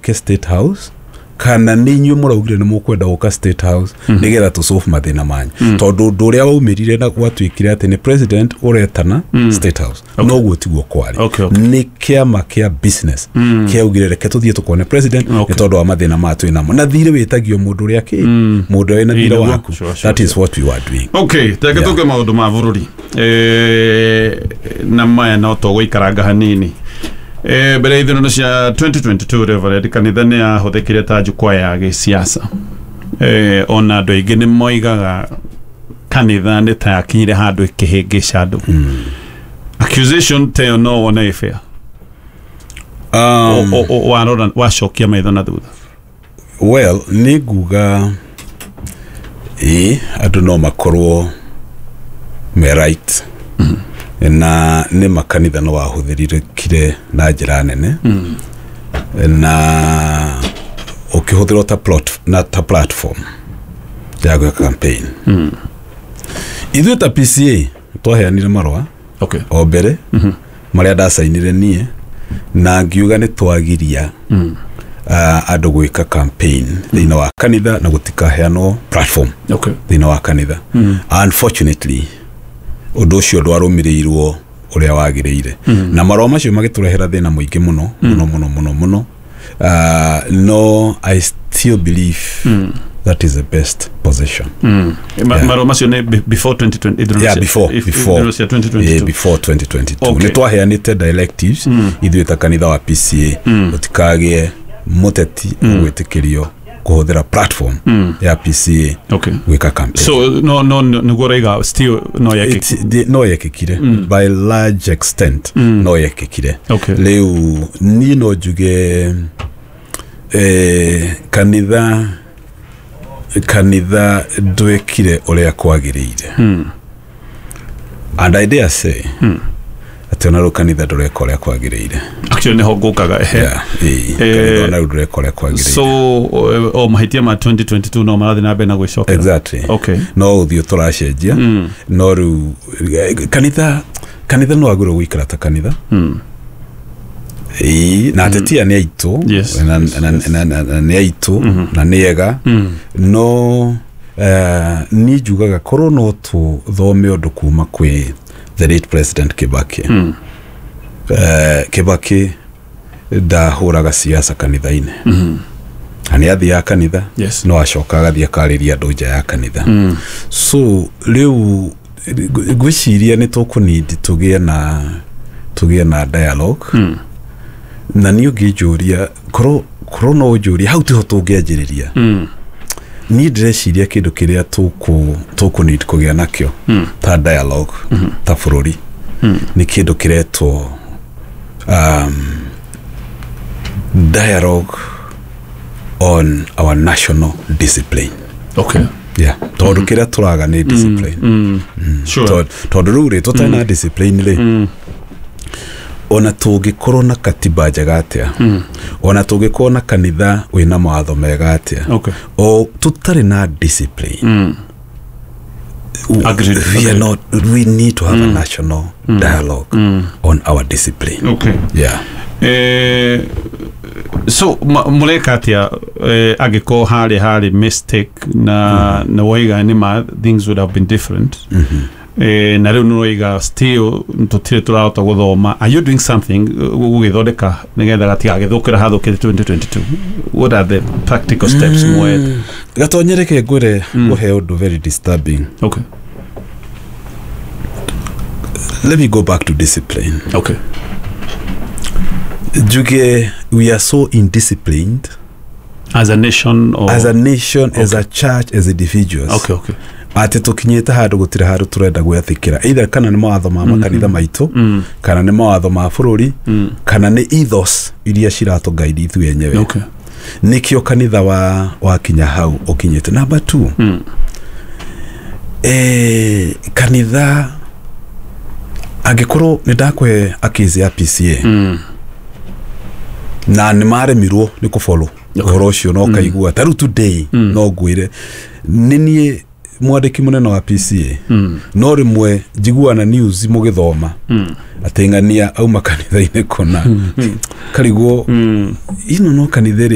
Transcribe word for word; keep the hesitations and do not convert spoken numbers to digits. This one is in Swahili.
muke State House kana ninyu muraugire ni mukwenda guka State House mm -hmm. nigetha tu solve mathina manyu mm. tondu nduria waumirire na gwatwikire ati ni president uretana mm. State House okay. no gutiguo kwari okay, okay. ni kiama kia business mm. kia ugire reke tuthie tukone president okay. ni tondu wa mathina matu inamo na thire witagio mundu uria ki mm. mundu wena thire waku sure, sure, that sure. is what we were doing okay teke tuke maundu ma bururi eh na maya no to guikaranga hanini Eh bere ithino cia twenty twenty-two Reverend kanitha ni ahuthikire ta jukwa ya gisiasa eh ona ndo ingi ni moigaga kanitha ni ta akinyire handu ikihingisha andu mm. accusation te no wona ifair um o o warora washokia maitho na thutha well ni guga eh andu no makorwo me right mm. na ni makanitha no wahuthirire kire na njira nene mm. na ukihuthira ta plot na ta platform ya campaign mm. ithu ta P C A twaheanire marwa okay o mbere mm -hmm. maria ndasainire nie na ngiuga ni twagiria mm. uh, andu gwika campaign mm. thina wa kanitha na gutikaheano platform okay thina wa kanitha mm. unfortunately undu ucio ndwarumirirwo uria wagireire mm. na maroma macio magiturehera thina muingi muno mm. muno muno muno muno uh, no I still believe mm. that is the best position mm. yeah. maroma macio ne before twenty twenty yeah before if, before if twenty twenty-two yeah, before twenty twenty-two okay. ni twaheanite directives mm. ithuita kanitha wa P C A mm. utikagie muteti mm. gwitikirio kuhuthira platform mm. ya P C A okay wika campaign so no no ngoraiga still no yake no yekikire mm. by large extent mm. no yekikire okay leu ni no juge eh kanitha kanitha ndwekire uria kwagiriire mm. and I dare say mm. atona ro kanitha ndureka uria kwagiriire actually neho gukaga ehe yeah kanitha na ndureka uria kwagiriire so o mahitia ma twenty twenty-two no marathi na bena gwicokera exactly okay no uthio turacenjia mm. no ru kanitha kanitha no aguro gwikara ta kanitha mm. eh na tetia ni aitu yes. na na na ni aitu mm -hmm. na niega mm. no uh, ni jugaga korwo no tu thome undu kuma kwi the late president Kibaki mm. uh, Kibaki da huraga siasa kanitha-ine mm. ani athi ya kanitha yes. no acokaga thia kariria ndoja ya kanitha mm. so riu gwiciria ni tukunidi tugie na tugie na dialogue mm. na ni ugijuria koro koro no ujuria how to tungianjiriria mm. ni ndreciria kindu kiria tuku tuku need kugia nakyo mm. ta dialogue mm -hmm. ta furori mm. ni kindu kiretwo um dialogue on our national discipline okay yeah tondu mm -hmm. kiria turaga ni discipline mm -hmm. mm. sure tondu ruri tutana mm. discipline le mm. ona tugikorwo na katiba njega atia mm. ona tugikorwo na kanitha wina mawatho mega atia okay o tutari na discipline mm. Agreed. we are not we need to have mm. a national mm. dialogue mm. on our discipline okay yeah eh so muleka atia eh, agiko hari hari mistake na mm. na waiga ni ma things would have been different mm -hmm. eh na rero iga still tutire turauta guthoma are you doing something gugithondeka nigetha gatia githukira hathukire twenty twenty-two what are the practical steps mm. mwe gatonyereke ngure mm. guhe undu very disturbing okay let me go back to discipline okay juge we are so indisciplined as a nation or as a nation okay. as a church as individuals okay okay ate tukinyete handu gutira handu turenda gwathikira either kana ni mawatho ma makanitha maitu mm. kana ni mawatho ma bururi mm. kana ni ethos iria ciratu guide ithu yenyewe okay nikio kanitha wa wa kinya hau ukinyete number two mm. eh kanitha agikorwo ni ndakwe akizi ya P C A mm. na ni mare mirwo ni ku follow uhoro ucio no kaigua taru today mm. no gwire nini mwandiki munene wa P C A mm. no rimwe njiguana news mugithoma mm. atengania au makanitha-ine kona mm. karigwo mm. ino no kanitha